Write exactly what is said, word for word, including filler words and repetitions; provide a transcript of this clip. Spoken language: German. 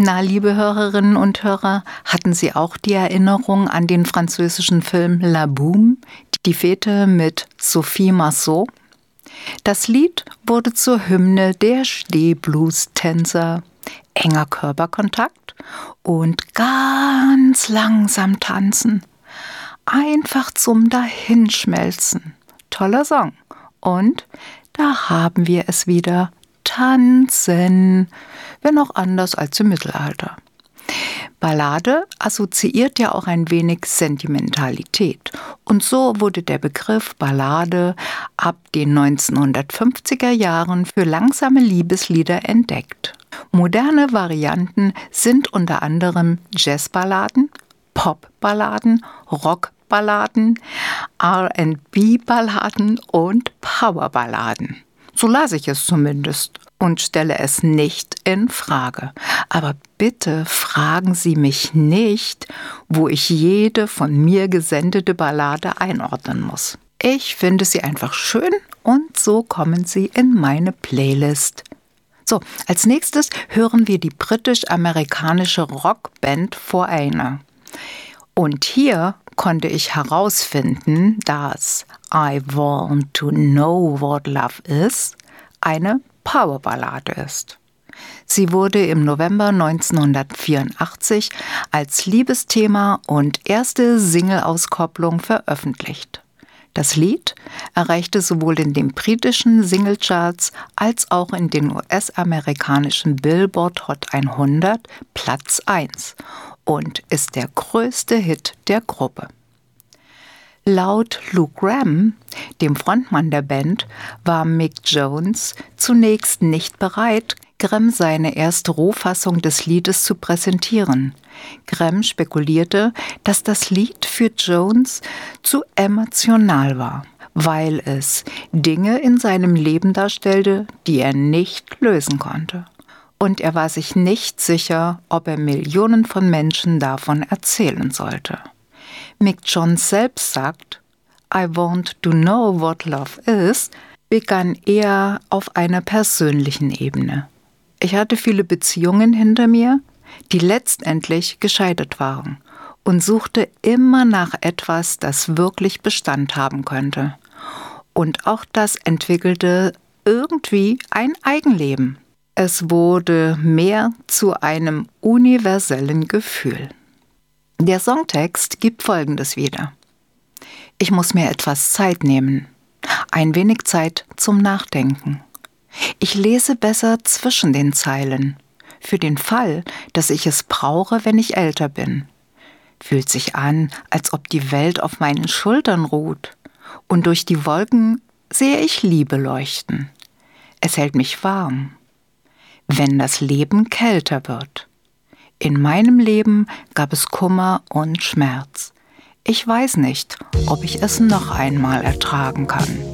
Na, liebe Hörerinnen und Hörer, hatten Sie auch die Erinnerung an den französischen Film La Boum, die Fete mit Sophie Marceau? Das Lied wurde zur Hymne der Stehblues-Tänzer. Enger Körperkontakt und ganz langsam tanzen. Einfach zum Dahinschmelzen. Toller Song. Und da haben wir es wieder. Tanzen, wenn auch anders als im Mittelalter. Ballade assoziiert ja auch ein wenig Sentimentalität. Und so wurde der Begriff Ballade ab den neunzehnhundertfünfziger Jahren für langsame Liebeslieder entdeckt. Moderne Varianten sind unter anderem Jazzballaden, Popballaden, Rockballaden, R and B-Balladen und Powerballaden. So las ich es zumindest und stelle es nicht in Frage. Aber bitte fragen Sie mich nicht, wo ich jede von mir gesendete Ballade einordnen muss. Ich finde sie einfach schön und so kommen sie in meine Playlist. So, als nächstes hören wir die britisch-amerikanische Rockband Foreigner. Und hier konnte ich herausfinden, dass I Want to Know What Love Is eine Powerballade ist. Sie wurde im November neunzehnhundertvierundachtzig als Liebesthema und erste Single-Auskopplung veröffentlicht. Das Lied erreichte sowohl in den britischen Singlecharts als auch in den U S-amerikanischen Billboard Hot hundert Platz eins und ist der größte Hit der Gruppe. Laut Luke Graham, dem Frontmann der Band, war Mick Jones zunächst nicht bereit, Graham seine erste Rohfassung des Liedes zu präsentieren. Graham spekulierte, dass das Lied für Jones zu emotional war, weil es Dinge in seinem Leben darstellte, die er nicht lösen konnte. Und er war sich nicht sicher, ob er Millionen von Menschen davon erzählen sollte. Mick Jones selbst sagt, I Want to Know What Love Is begann eher auf einer persönlichen Ebene. Ich hatte viele Beziehungen hinter mir, die letztendlich gescheitert waren und suchte immer nach etwas, das wirklich Bestand haben könnte. Und auch das entwickelte irgendwie ein Eigenleben. Es wurde mehr zu einem universellen Gefühl. Der Songtext gibt Folgendes wieder. Ich muss mir etwas Zeit nehmen, ein wenig Zeit zum Nachdenken. Ich lese besser zwischen den Zeilen, für den Fall, dass ich es brauche, wenn ich älter bin. Fühlt sich an, als ob die Welt auf meinen Schultern ruht und durch die Wolken sehe ich Liebe leuchten. Es hält mich warm, wenn das Leben kälter wird. In meinem Leben gab es Kummer und Schmerz. Ich weiß nicht, ob ich es noch einmal ertragen kann.